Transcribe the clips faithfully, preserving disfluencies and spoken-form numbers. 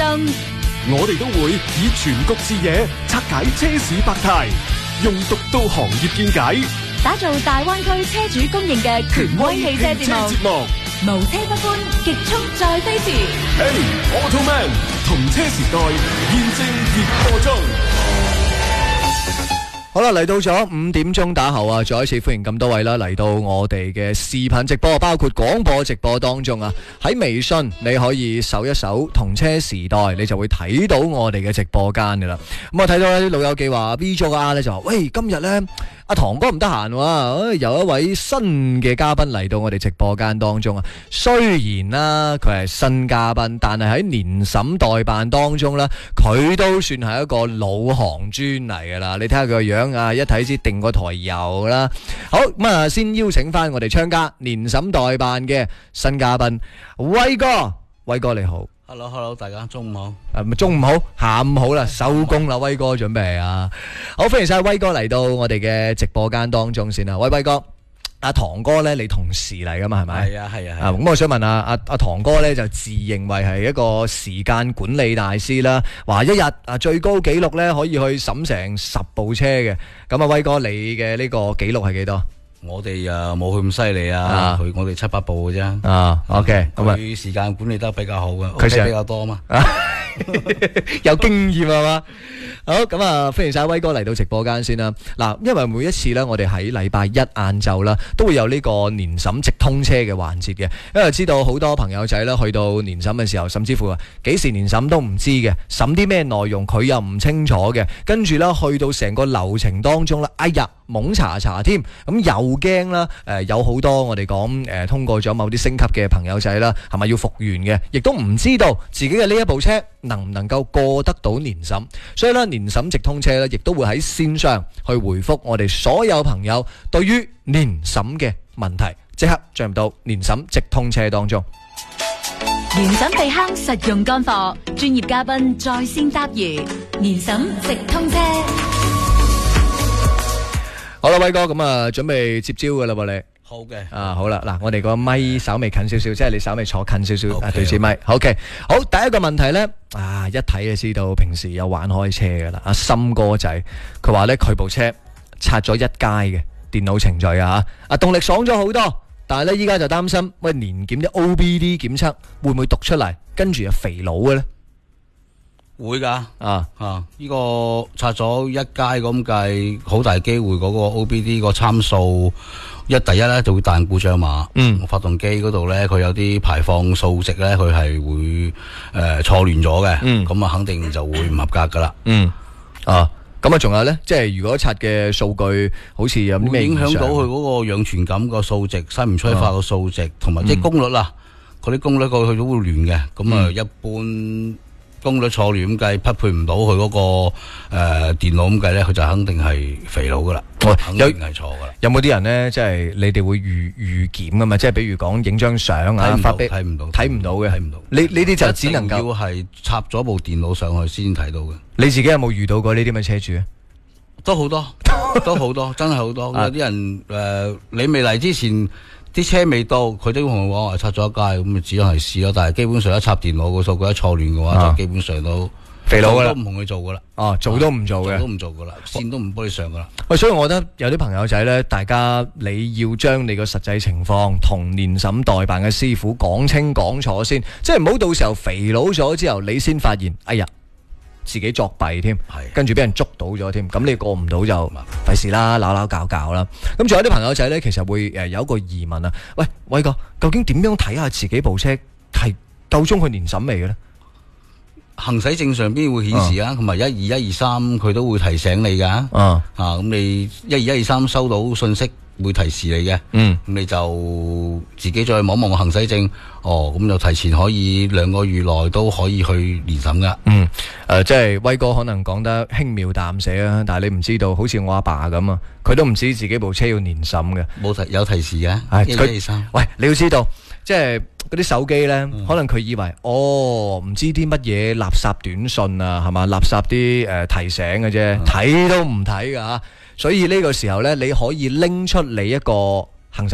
動。 我哋都會以全局視野拆解車市百態，用獨到行業見解， 打造大灣區車主公認嘅權威汽車節目。無車不歡，極速再飛馳。 Hey Automan， 同車時代現正熱播中。 好啦，嚟到咗五點鐘打後啊，再一次歡迎咁多位啦，嚟到我哋嘅視頻直播，包括廣播直播當中啊。喺微信你可以搜一搜同車時代，你就會睇到我哋嘅直播間噶啦。咁我睇到啲老友記話 V 咗啊咧，就話喂，今日呢，阿唐哥唔得閒喎，有一位新嘅嘉賓嚟到我哋直播間當中啊。雖然啦佢係新嘉賓，但係喺年審代辦當中呢，佢都算係一個老行專嚟噶啦。你睇下佢個樣啊，一睇知定個台油啦。好，咁啊，先邀請翻我哋昌家年審代辦嘅新嘉賓威哥，威哥你好。 Hello Hello， 大家中午好。 誒，中午好，下午好啦，收工啦，威哥準備啊。好，歡迎晒威哥嚟到我哋嘅直播間當中先啦。喂，威哥，阿唐哥咧，你同事嚟噶嘛？係咪？ 係啊係啊。 啊，咁我想問下阿阿唐哥咧，就自認為係一個時間管理大師啦，話一日啊最高紀錄咧可以去審成十部車嘅。咁啊，威哥你嘅呢個紀錄係幾多？ 我哋啊冇佢咁犀利啊，佢我哋七八部嘅啫。 啊 ，OK， 咁啊， 佢時間管理得比較好嘅， 佢車比較多嘛， 有經驗係嘛？好，咁啊，歡迎晒威哥嚟到直播間先啦。嗱，因為每一次咧，我哋喺禮拜一晏晝啦，都會有呢個年審直通車嘅環節嘅。因為知道好多朋友仔咧，去到年審嘅時候，甚至乎啊幾時年審都唔知嘅，審啲咩內容佢又唔清楚嘅，跟住咧去到成個流程當中咧，哎呀懵查查添，咁又驚啦。誒，有好多我哋講誒通過咗某啲升級嘅朋友仔啦，係咪要復原嘅？亦都唔知道自己嘅呢一部車能唔能夠過得到年審，所以咧年審直通車咧，亦都會喺線上去回覆我哋所有朋友對於年審嘅問題，即刻進入到年審直通車當中。 年審避坑實用乾貨，專業嘉賓在線答疑，年審直通車。 好啦，威哥，咁啊準備接招噶啦噃你。 好嘅。 啊，好啦，嗱，我哋個咪稍微近少少，即係你稍微坐近少少， Okay, 啊，對住咪。OK，好，第一個問題呢，啊，一睇就知道平時有玩開車噶啦。阿森哥仔，佢話呢，佢部車拆咗一階嘅電腦程序啊，啊，動力爽咗好多，但係呢，依家就擔心，喂，年檢啲 O B D 檢測會唔會讀出嚟，跟住又肥佬嘅呢？ 會噶啊啊！呢個拆咗一階咁計，好大機會嗰個 O B D 個參數一第一咧就會彈故障碼。 嗯， 發動機嗰度咧，佢有啲排放數值咧，佢係會誒錯亂咗嘅。 嗯， 咁啊肯定就會唔合格噶啦。 嗯，啊，咁啊仲有咧，即係如果拆嘅數據好似有啲咩影響到佢嗰個氧傳感個數值、西唔催化個數值，同埋即係功率啦，嗰啲功率佢佢都會亂嘅。咁啊一般。功率錯亂咁計，匹配唔到佢嗰個誒、呃、電腦咁計咧，佢就肯定係肥佬噶啦，肯定係錯噶啦。 有冇啲人咧，即係你哋會預預檢噶嘛？即係比如講影張相啊，發俾睇唔到， 睇唔到嘅， 睇唔到。 呢呢啲就只能夠要係插咗部電腦上去先睇到嘅。 你自己有冇遇到過呢啲咁嘅車主啊？ 都好多，都好多，真係好多。有啲人誒、呃，你未嚟之前。啲車未到，佢都同我講話拆咗一階，咁咪只能係試咯。但係基本上一插電腦個數據一錯亂嘅話，啊、就基本上都肥佬噶啦， 都唔同佢做噶啦。 哦，做都唔做嘅， 做都唔做噶啦，線都唔幫你上噶啦。 喂，所以我覺得有啲朋友仔咧，大家你要將你個實際情況同年審代辦嘅師傅講清講楚先，即係唔好到時候肥佬咗之後，你先發現，哎呀！自己作弊添，跟住俾人捉到咗添，咁你過唔到就費事啦，鬧鬧搞搞啦。咁仲有啲朋友仔呢，其實會誒有一個疑問啊，喂，威哥，究竟點樣睇下自己部車係夠鐘去年審未嘅呢？ 行駛證上邊會顯示啊，同埋一二一二三佢都會提醒你噶，啊，咁你一二一二三收到信息會提示你嘅，嗯，咁你就自己再望望個行駛證，哦，咁就提前可以兩個月內都可以去年審噶， 嗯，誒、呃，即係威哥可能講得輕描淡寫啊，但係你唔知道，好似我阿爸咁啊，佢都唔知自己部車要年審嘅， 冇提有提示嘅，一二一二三， 喂，你要知道，即係。嗰啲手機呢，嗯、可能佢以為哦，唔知啲乜嘢垃圾短信啊，係嘛，垃圾啲誒、呃、提醒嘅啫，睇、嗯、都唔睇噶，所以呢個時候呢，你可以拎出你一個行駛證，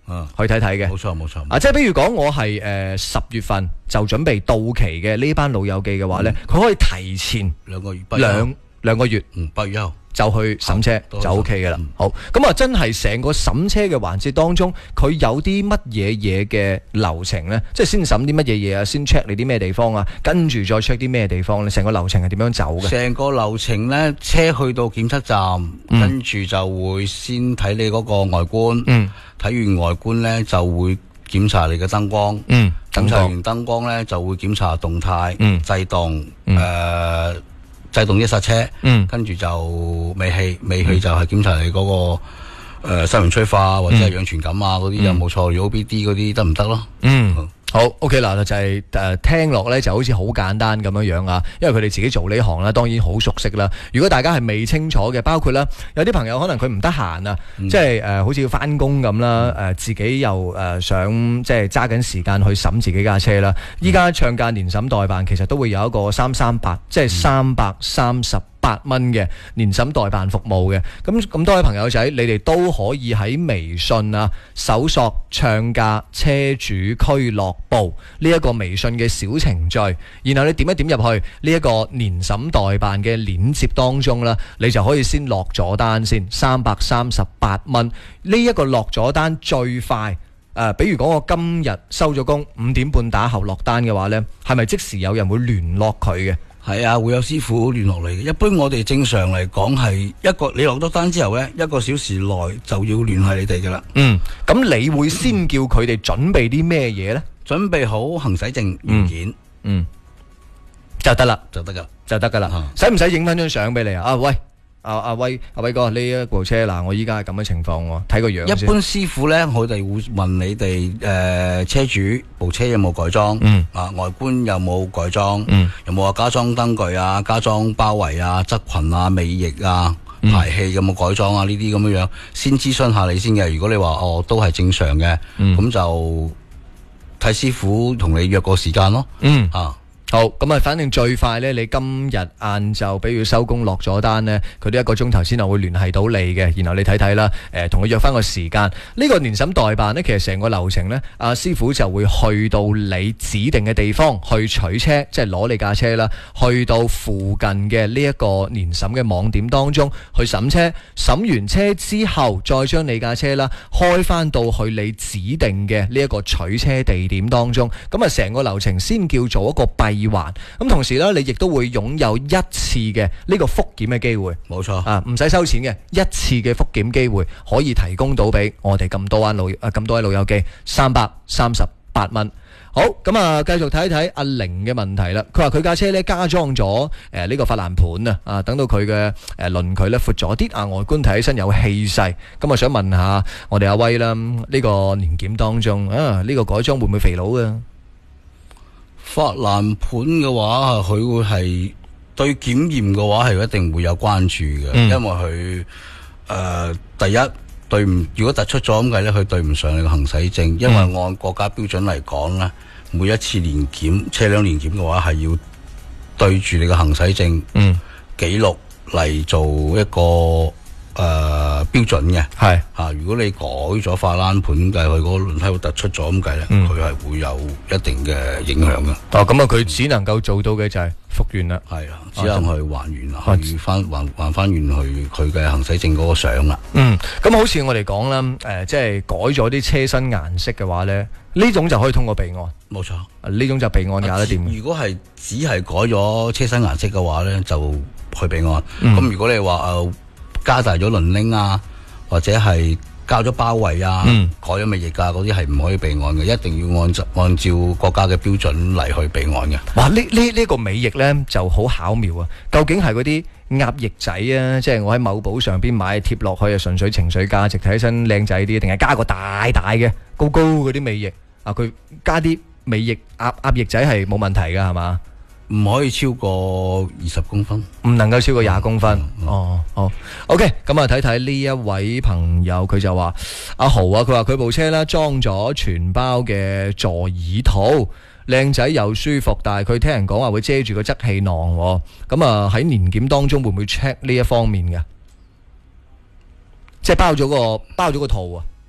去睇睇嘅。 冇錯冇錯。 啊，即係比如講我係誒十月份就準備到期嘅呢班老友記嘅話咧，佢、嗯、可以提前兩個月， 兩兩個月， 嗯，八月一號就去審車就 O K 嘅啦。 嗯、 好，咁啊，真係成個審車嘅環節當中，佢有啲乜嘢嘢嘅流程呢？即係先審啲乜嘢嘢啊？先 check 你啲咩地方啊？跟住再 check 啲咩地方呢？成個流程係點樣走嘅？ 成個流程呢，車去到檢測站，嗯、跟住就會先睇你嗰個外觀，嗯，睇完外觀呢，就會檢查你嘅燈光，嗯，檢查完燈光呢，就會檢查動態，嗯，制動，誒、嗯。呃制動一剎車，嗯，跟住就尾氣，尾氣就係檢查你嗰、那個誒新輪催化或者係氧傳感啊嗰啲有冇錯，如果 O B D 嗰啲得唔得咯？嗯。嗯好 OK 嗱，就係、是、誒、呃、聽落咧就好似好簡單咁樣樣啊，因為佢哋自己做呢行啦，當然好熟悉啦。如果大家係未清楚嘅，包括啦有啲朋友可能佢唔得閒啊，嗯、即係誒、呃、好似要翻工咁啦，誒、呃、自己又誒、呃、想即係揸緊時間去審自己架車啦。依家唱價年審代辦其實都會有一個三三八，即係三百三十八蚊嘅年審代辦服務嘅。咁咁多位朋友仔，你哋都可以喺微信啊搜索唱價車主俱樂部呢一個微信嘅小程序，然後你點一點入去呢一個年審代辦嘅鏈接當中啦，你就可以先落咗單先，三百三十八蚊。呢一個落咗單最快誒、呃，比如講我今日收咗工五點半打後落單嘅話呢，係咪即時有人會聯絡佢嘅？ 係啊，會有師傅聯絡你嘅。一般我哋正常嚟講係一個你落咗單之後呢，一個小時內就要聯繫你哋噶啦。嗯， 咁你會先叫佢哋準備啲咩嘢呢？ 準備好行駛證原件， 嗯，嗯，就得啦， 就得噶， 就得噶啦。使唔使影翻張相俾你啊？啊喂，阿、啊、阿威阿威哥，呢一部車嗱，我依家係咁嘅情況喎，睇個樣先。 一般師傅呢，佢哋會問你哋誒、呃、車主部車有冇改裝，嗯，啊外觀有冇改裝，嗯，有冇話加裝燈具啊、加裝包圍啊、側裙啊、尾翼啊、排氣有冇改裝啊？呢啲咁樣樣先諮詢下你先嘅。如果你話哦都係正常嘅，咁、嗯、就睇師傅同你約個時間咯。嗯啊。 好，咁啊，反正最快呢，你今日晏晝，比如收工落咗單呢，佢都一個鐘頭先係會聯繫到你嘅，然後你睇睇啦，誒、呃，同佢約翻個時間。呢、這個年審代辦呢，其實成個流程呢，阿、啊、師傅就會去到你指定嘅地方去取車，即係攞你架車啦，去到附近嘅呢一個年審嘅網點當中去審車，審完車之後，再將你架車啦開翻到去你指定嘅呢一個取車地點當中，咁啊，成個流程先叫做一個閉環。咁同時咧，你亦都會擁有一次嘅呢個復檢嘅機會。 冇錯啊，唔使收錢嘅一次嘅復檢機會，可以提供到俾我哋咁多位老啊咁多位老友記三百三十八蚊。好，咁啊，繼續睇一睇阿玲嘅問題啦。佢話佢架車咧加裝咗誒呢個法蘭盤啊，啊等到佢嘅誒輪距咧闊咗啲啊，外觀睇起身有氣勢。咁啊，想問下我哋阿威啦，呢、這個年檢當中啊，呢、這個改裝會唔會肥佬嘅？ 法蘭盤嘅話，佢會係對檢驗嘅話係一定會有關注嘅，嗯、因為佢誒、呃、第一對唔如果突出咗咁計咧，佢對唔上你個行駛證，因為按國家標準嚟講咧，每一次年檢車輛年檢嘅話係要對住你個行駛證嗯記錄嚟做一個。誒、呃，標準嘅係吓，如果你改咗法蘭盤計，佢嗰個輪胎會突出咗咁計咧，佢係、嗯、會有一定嘅影響嘅。 哦，咁啊，佢只能夠做到嘅就係復原啦， 係啊，只能去還原啊，去翻還還翻原去佢嘅行駛證嗰個相啦。 嗯，咁好似我哋講啦，誒、呃，即係改咗啲車身顏色嘅話咧，呢種就可以通過備案。 冇錯， 呢種就備案搞得掂。 如果係只係改咗車身顏色嘅話咧，就去備案。咁、嗯、如果你話誒。呃加大咗輪鈴啊，或者係加咗包圍啊，嗯、改咗尾翼啊，嗰啲係唔可以備案嘅，一定要按照按照國家嘅標準嚟去備案嘅。 哇！呢呢呢個尾翼咧就好巧妙啊！究竟係嗰啲鴨翼仔啊，即係我喺某寶上邊買貼落去啊，純粹情緒價值，睇起身靚仔啲，定係加個大大嘅高高嗰啲尾翼啊？佢加啲尾翼鴨鴨翼仔係冇問題噶，係嘛？ 唔可以超過二十公分， 唔能夠超過廿公分。嗯嗯、哦，好 ，OK。咁啊，睇睇呢一位朋友，佢就話阿豪啊，佢話佢部車咧裝咗全包嘅座椅套，靚仔又舒服，但係佢聽人講話會遮住個側氣囊。咁啊喺年檢當中會唔會 check 呢一方面嘅？即係包咗個包咗個套啊？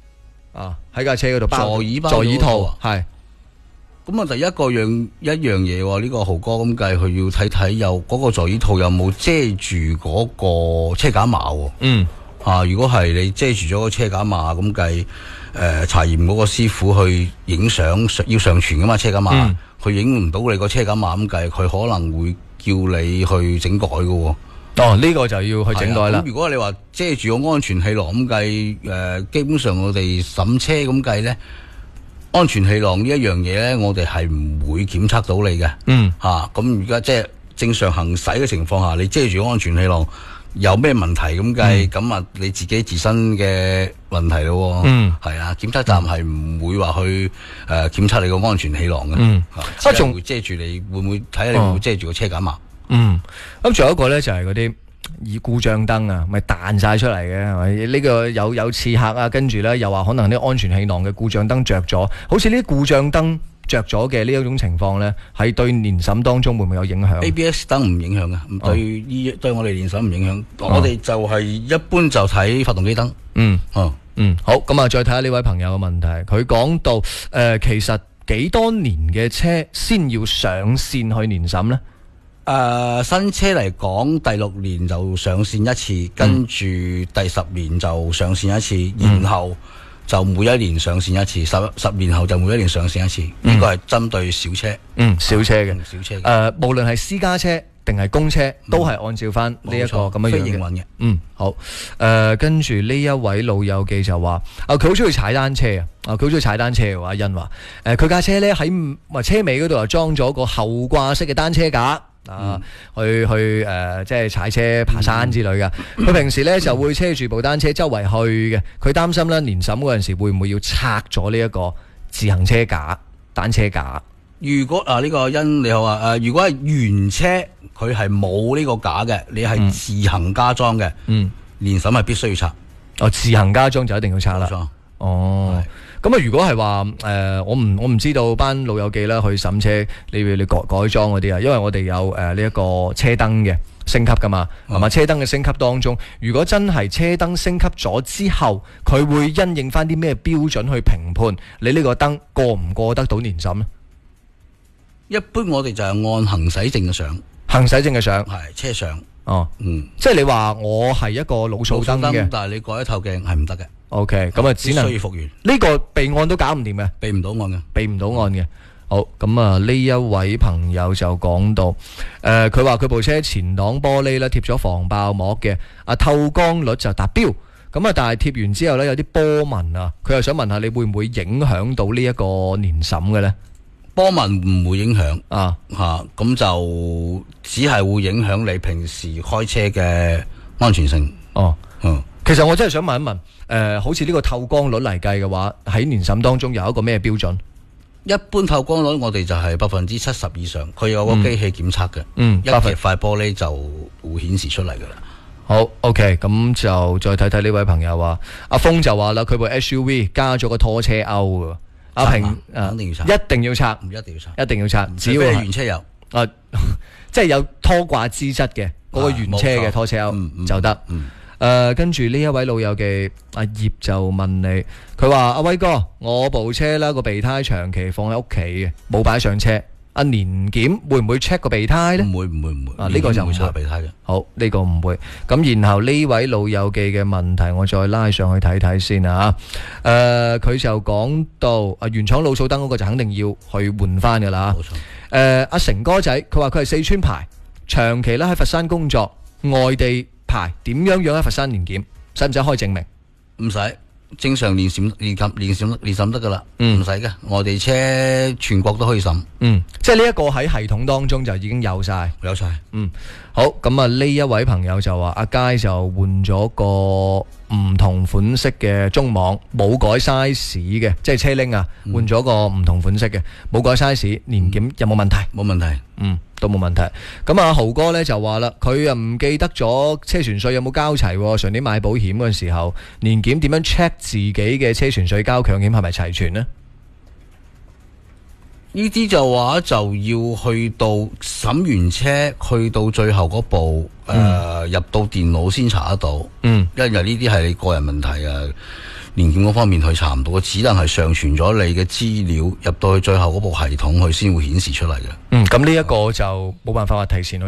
啊，喺架車嗰度包座椅包座椅套啊係。 咁啊，第一個樣一樣嘢喎，呢、這個豪哥咁計，佢要睇睇有嗰個座椅套有冇遮住嗰個車架碼喎。 嗯。 啊，如果係你遮住咗個車架碼咁計，誒、呃、查驗嗰個師傅去影相，要上傳噶嘛車架碼，佢影唔到你個車架碼咁計，佢可能會叫你去整改噶喎。 哦，呢、這個就要去整改啦。 咁如果你話遮住個安全氣囊咁計，誒、呃、基本上我哋審車咁計咧。安全氣囊呢一樣嘢咧，我哋係唔會檢測到你嘅。嗯，吓咁而家即係正常行駛嘅情況下，你遮住安全氣囊有咩問題咁計，咁啊、嗯、你自己自身嘅問題咯。嗯，係啊，檢測站係唔會話去誒檢測你個安全氣囊嘅。嗯，啊仲會遮住你，會唔會睇下你會唔會遮住個車架碼？ 嗯，咁仲有一個咧就係嗰啲。以故障燈啊，咪彈晒出嚟嘅，係咪？呢個有有刺客啊，跟住咧又話可能啲安全氣囊嘅故障燈着咗，好似呢啲故障燈着咗嘅呢一種情況咧，喺對年審當中會唔會有影響 ？A B S 燈唔影響嘅，唔對依、哦、對我哋年審唔影響，哦、我哋就係一般就睇發動機燈。嗯，哦，嗯，好，咁啊，再睇下呢位朋友嘅問題，佢講到誒、呃，其實幾多年嘅車先要上線去年審咧？誒、呃，新車嚟講，第六年就上線一次，跟住第十年就上線一次，嗯、然後就每一年上線一次，十十年後就每一年上線一次。呢個係針對小車，嗯，小車嘅，小車嘅。誒、呃，無論係私家車定係公車，都係按照翻呢一個咁樣樣嘅。嘅。嗯，好。誒、呃，跟住呢一位老友記就話，啊，佢好中意踩單車啊，啊，佢好中意踩單車嘅。阿欣話，誒、呃，佢架車咧喺話車尾嗰度又裝咗個後掛式嘅單車架。啊，去去誒、呃，即係踩車、爬山之類嘅。佢、嗯、平時咧就會車住部單車周圍去嘅。佢擔心咧年審嗰陣時會唔會要拆咗呢一個自行車架、單車架？如果啊，呢、這個欣你好啊，誒、呃，如果係原車佢係冇呢個架嘅，你係自行加裝嘅，嗯，年審係必須要拆。哦，自行加裝就一定要拆啦。冇錯。哦。咁啊，如果係話誒，我唔我唔知道班老友記啦去審車，你你改改裝嗰啲啊，因為我哋有誒呢一個車燈嘅升級噶嘛，係嘛、嗯？車燈嘅升級當中，如果真係車燈升級咗之後，佢會因應翻啲咩標準去評判你呢個燈過唔過得到年審咧？一般我哋就係按行駛證嘅相，行駛證嘅相係車相。哦，嗯，即係你話我係一個路數燈嘅，但係你改一透鏡係唔得嘅。O K，咁啊只能需要復原。呢個備案都搞唔掂嘅，備唔到案嘅，備唔到案嘅。好，咁啊呢一位朋友就講到，誒佢話佢部車前擋玻璃咧貼咗防爆膜嘅，啊透光率就達標，咁啊但係貼完之後咧有啲波紋啊，佢又想問下你會唔會影響到呢一個年審嘅咧？波紋唔會影響啊，吓咁就只係會影響你平時開車嘅安全性。哦，嗯，其實我真係想問一問，誒、呃，好似呢個透光率嚟計嘅話，喺年審當中有一個咩標準？一般透光率我哋就係百分之七十以上，佢有個機器檢測嘅，嗯，一貼塊玻璃就會顯示出嚟噶啦。好 ，OK，咁就再睇睇呢位朋友話，阿峰就話啦，佢部 S U V 加咗個拖車鈎噶。阿平，肯定要拆，一定要拆，唔一定要拆，一定要拆，只要係原車有，啊，即係有拖掛資質嘅嗰個原車嘅拖車鈎就得。誒，跟住呢一位老友嘅阿葉就問你，佢話阿威哥，我部車啦個備胎長期放喺屋企嘅，冇擺上車。阿年檢會唔會 check 個備胎咧？唔會唔會唔會。啊，呢個就唔會查備胎嘅。好，呢個唔會。咁然後呢位老友記嘅問題，我再拉上去睇睇先啊。誒，佢就講到啊，原廠老數燈嗰個就肯定要去換翻噶啦。冇錯。誒，阿成哥仔，佢話佢係四川牌，長期咧喺佛山工作，外地牌，點樣樣喺佛山年檢，使唔使開證明？唔使。正常年審、年審、年審、年審得噶啦，唔使嘅。我哋車全國都可以審，嗯，即係呢一個喺系統當中就已經有晒，有晒，嗯，好。咁啊，呢一位朋友就話阿佳就換咗個唔同款式嘅中網，冇改 size 嘅，即係車拎啊，換咗個唔同款式嘅，冇改 size，年檢有冇問題？冇問題，嗯。都冇問題。咁啊，豪哥呢就話啦，佢又唔記得咗車船稅有冇交齊。上年買保險嗰陣時候，年檢點樣 check 自己嘅車船稅交強險係咪齊全呢？呢啲就話就要去到審完車，去到最後嗰步，誒、嗯呃、入到電腦先查得到。嗯，因為呢啲係你個人問題啊。 年檢嗰方面佢查唔到，只能係上傳咗你嘅資料入到去最後嗰部系統，佢先會顯示出嚟嘅。 嗯，咁呢一個就冇辦法話提前去